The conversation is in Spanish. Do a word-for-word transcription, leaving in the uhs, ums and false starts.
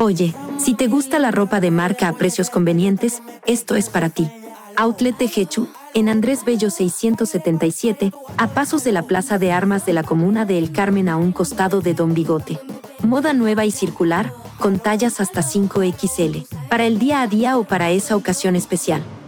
Oye, si te gusta la ropa de marca a precios convenientes, esto es para ti. Outlet de Jechu, en Andrés Bello seiscientos setenta y siete, a pasos de la Plaza de Armas de la Comuna de El Carmen a un costado de Don Bigote. Moda nueva y circular, con tallas hasta cinco equis ele, para el día a día o para esa ocasión especial.